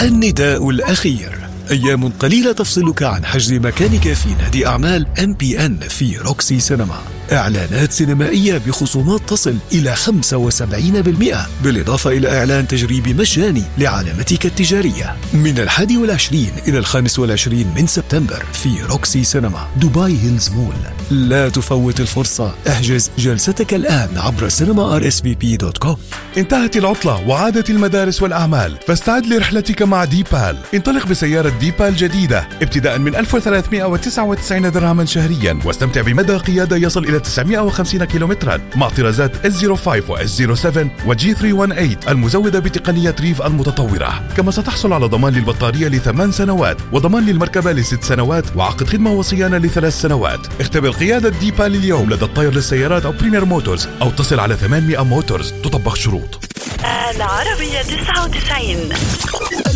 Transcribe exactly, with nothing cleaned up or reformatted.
النداء الأخير. أيام قليلة تفصلك عن حجز مكانك في نادي أعمال إم بي إن في روكسي سينما. إعلانات سينمائية بخصومات تصل إلى خمسة وسبعين بالمئة، بالإضافة إلى إعلان تجريبي مجاني لعلامتك التجارية من الحادي والعشرين إلى الخامس والعشرين من سبتمبر في روكسي سينما دبي هيلز مول. لا تفوت الفرصة، احجز جلستك الآن عبر سينما آر إس في بي دوت كوم. انتهت العطلة وعادت المدارس والأعمال، فاستعد لرحلتك مع ديبال. انطلق بسيارة ديبال جديدة ابتداء من ألف وثلاثمئة وتسعة وتسعين درهما شهريا، واستمتع بمدى قيادة يصل إلى تسعمئة وخمسين كيلومترا مع طرازات إس صفر خمسة و إس صفر سبعة و جي ثلاثمئة وثمانية عشر المزودة بتقنية ريف المتطورة. كما ستحصل على ضمان للبطارية لثمان سنوات وضمان للمركبة لست سنوات وعقد خدمة وصيانة لثلاث سنوات. اختبر قيادة ديبال اليوم لدى الطير للسيارات أو بريمير موتورز أو اتصل على ثمانمئة موتورز. تطبق شروط. العربية تسعة وتسعين.